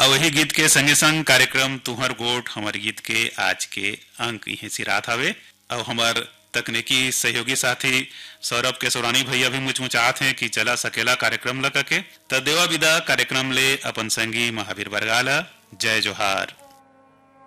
और वही गीत के संगे संग कार्यक्रम तुहर गोठ हमारे गीत के आज के अंक यही सिरात हवे। और हमार तकनीकी सहयोगी साथी सौरभ के सौरानी भैया भी मुचमुचात हैं कि चला सकेला कार्यक्रम लगा के। त देवा विदा कार्यक्रम ले अपन संगी महावीर बरगाला। जय जोहार।